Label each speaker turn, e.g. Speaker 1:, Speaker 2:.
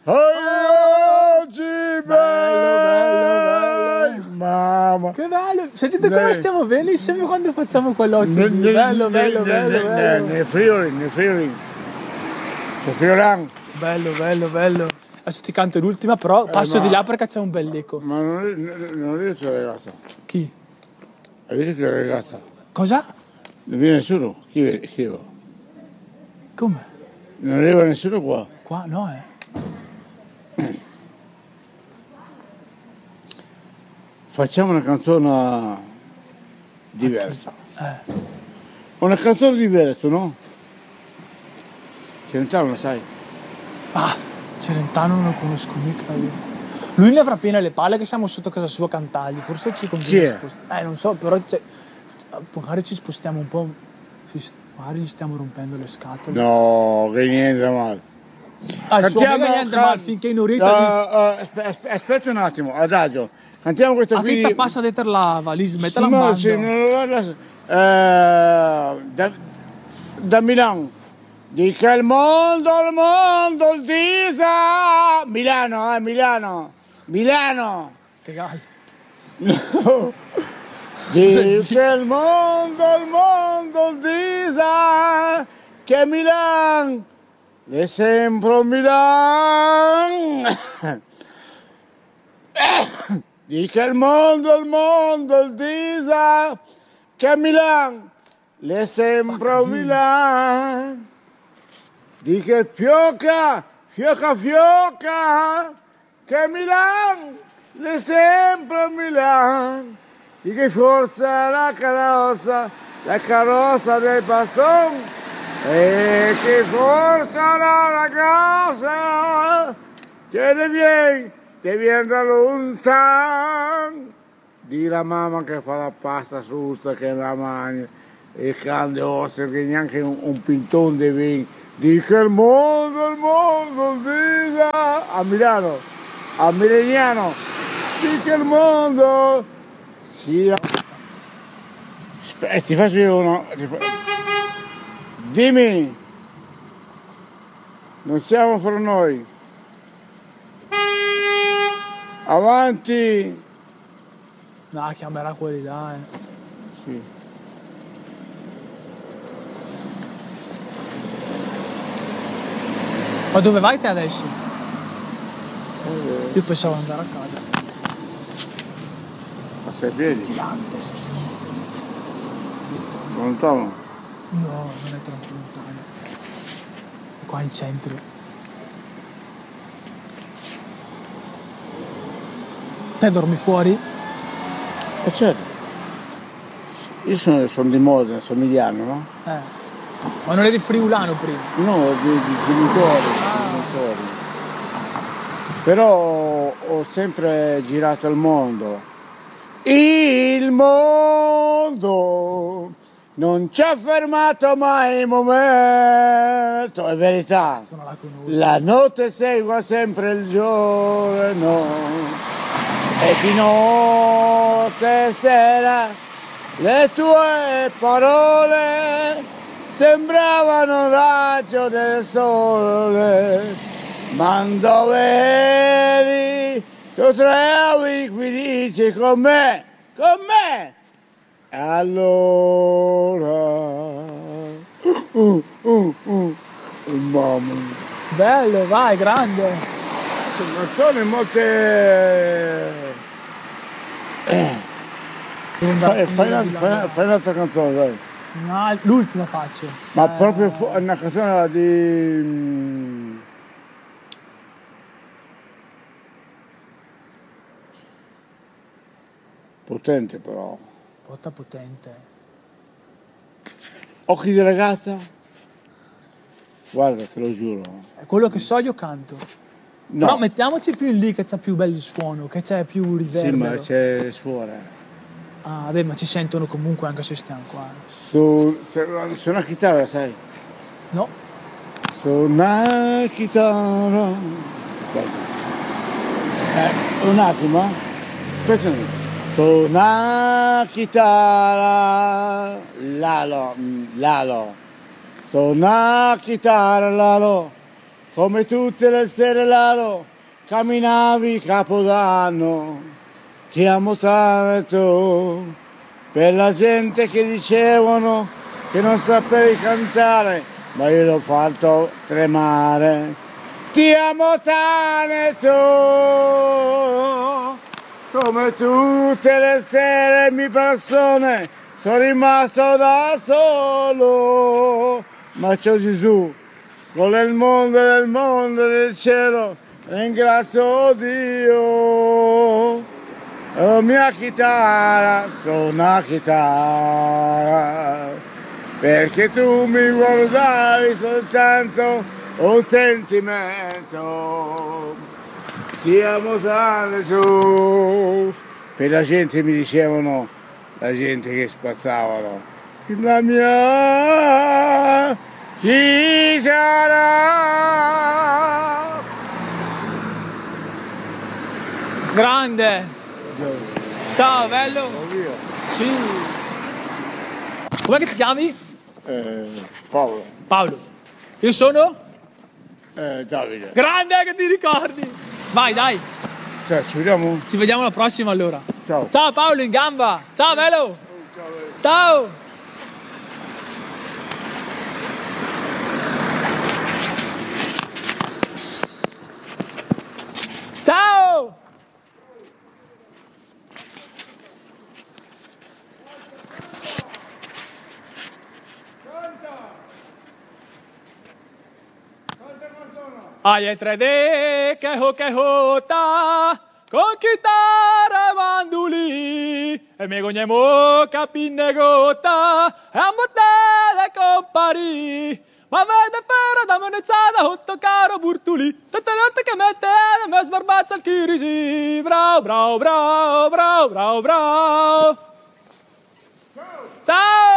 Speaker 1: Oggi
Speaker 2: bello.
Speaker 1: Mamma.
Speaker 2: Che bello. Sentite come stiamo bene insieme quando facciamo quell'oggi. Bello.
Speaker 1: Nel Friuli. Su Fioran.
Speaker 2: Bello. Adesso ti canto l'ultima, però passo di là perché c'è un bell'eco.
Speaker 1: Ma non riesco la ragazza.
Speaker 2: Chi?
Speaker 1: Hai visto che la ragazza?
Speaker 2: Cosa?
Speaker 1: Non viene nessuno? Chi va?
Speaker 2: Come?
Speaker 1: Non arriva nessuno qua?
Speaker 2: Qua no,
Speaker 1: Facciamo una canzone diversa. Una canzone diversa, no? Celentano, lo sai?
Speaker 2: Celentano non lo conosco mica io. Lui ne avrà piene le palle che siamo sotto casa sua a cantargli. Forse ci conviene spostare. Non so, però magari ci spostiamo un po'. Magari gli stiamo rompendo le scatole.
Speaker 1: No, che niente male.
Speaker 2: Niente male finché non
Speaker 1: aspetta un attimo, adagio. Cantiamo questa qui.
Speaker 2: Che passa dietro la valigia, mettela in banda.
Speaker 1: Sì, da Milano. Di che il mondo il disa. Milano.
Speaker 2: Tegal.
Speaker 1: No. Di che il mondo il disa. Che Milano è sempre Milano. Di che il mondo il disa. Che Milano è sempre Milano. Di che fioca, che Milano è sempre Milano. Di che forza la carrozza del pastone, e che forza la ragazza che ti viene da lontano. Di la mamma che fa la pasta asciutta, che la mangia, e cande osse, che neanche un pintone di vino. Di che il mondo dica a Milano, a Mileniano, di che il mondo sia. Ti faccio io uno. Dimmi, non siamo fra noi. Avanti.
Speaker 2: No, chiamerà quelli là.
Speaker 1: Sì.
Speaker 2: Ma dove vai te adesso? Io pensavo andare a casa.
Speaker 1: Passa i piedi?
Speaker 2: Gigante.
Speaker 1: Lontano?
Speaker 2: No, non è troppo lontano. È qua in centro. Te dormi fuori?
Speaker 1: Certo. Io sono di Modena, sono emiliano, no?
Speaker 2: Ma non eri friulano prima?
Speaker 1: No, di genitori. Però ho sempre girato il mondo. Il mondo non ci ha fermato mai un momento, è verità.
Speaker 2: Non la conosco.
Speaker 1: La notte segue sempre il giorno e di notte e sera le tue parole sembravano raggio del sole, ma dove eri tu trevi qui dici con me, allora mamma.
Speaker 2: Bello, vai, grande.
Speaker 1: Sono canzoni molte. Fai un'altra canzone, dai.
Speaker 2: No, l'ultima faccio.
Speaker 1: Ma proprio una canzone di. Potente però.
Speaker 2: Porta potente.
Speaker 1: Occhi di ragazza? Guarda, te lo giuro.
Speaker 2: È quello che so io canto.
Speaker 1: No.
Speaker 2: Però mettiamoci più in lì che c'è più bello suono, che c'è più riverbero.
Speaker 1: Sì, ma c'è suona.
Speaker 2: Ah, vabbè, ma ci sentono comunque anche se stiamo qua.
Speaker 1: Suona chitarra, sai?
Speaker 2: No?
Speaker 1: Suona chitarra. Un attimo, aspetta. Suona chitarra, Lalo. Suona chitarra, Lalo. come tutte le sere Laro, camminavi Capodanno. Ti amo tanto, per la gente che dicevano che non sapevi cantare, ma io l'ho fatto tremare. Ti amo tanto, come tutte le sere mi persone, sono rimasto da solo, ma c'ho Gesù, con il mondo del cielo, ringrazio Dio. La mia chitarra, suona chitarra, perché tu mi guardavi soltanto un sentimento. Ti amo tanto. Per la gente mi dicevano, la gente che spazzavano, la mia chitarra.
Speaker 2: Grande! Ciao, bello! Sì! Com'è che ti chiami?
Speaker 1: Paolo.
Speaker 2: Paolo. Io sono?
Speaker 1: Davide.
Speaker 2: Grande che ti ricordi! Vai, dai!
Speaker 1: Cioè, ci vediamo?
Speaker 2: Ci vediamo alla prossima allora.
Speaker 1: Ciao.
Speaker 2: Ciao Paolo, in gamba! Ciao, bello! Ciao! Ciao! Ai 3D che hota con chitarra e mandolì e me gognemo capinne gota e a montare compari ma vede ferro da monezzata otto caro burtuli tutte le notte che mette e me sbarbazza il chirisi bravo bravo bravo bravo bravo bravo ciao